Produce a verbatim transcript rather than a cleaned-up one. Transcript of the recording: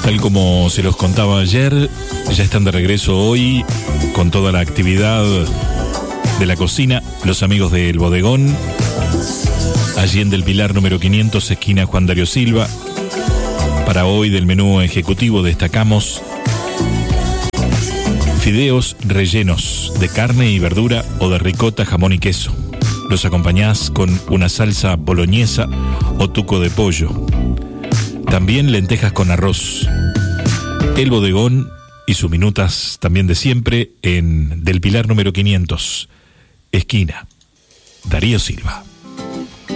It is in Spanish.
Tal como se los contaba ayer, ya están de regreso hoy con toda la actividad de la cocina, los amigos del Bodegón, allí en Del Pilar número quinientos, esquina Juan Darío Silva. Para hoy del menú ejecutivo destacamos fideos rellenos de carne y verdura o de ricota, jamón y queso. Los acompañás con una salsa boloñesa o tuco de pollo. También lentejas con arroz. El Bodegón y sus minutas también de siempre en Del Pilar número quinientos, esquina Darío Silva.